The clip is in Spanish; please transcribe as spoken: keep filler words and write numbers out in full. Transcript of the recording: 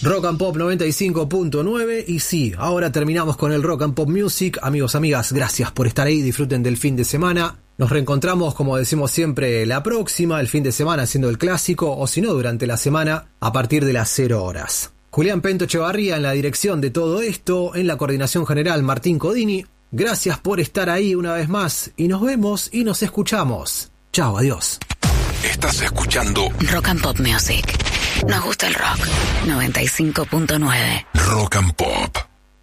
Rock and Pop noventa y cinco punto nueve. Y sí, ahora terminamos con el Rock and Pop Music. Amigos, amigas, gracias por estar ahí. Disfruten del fin de semana. Nos reencontramos, como decimos siempre, la próxima, el fin de semana haciendo el clásico, o si no, durante la semana a partir de las cero horas. Julián Pento Echevarría en la dirección de todo esto, en la coordinación general Martín Codini. Gracias por estar ahí una vez más y nos vemos y nos escuchamos. Chao, adiós. Estás escuchando Rock and Pop Music. Nos gusta el rock. noventa y cinco punto nueve. Rock and Pop.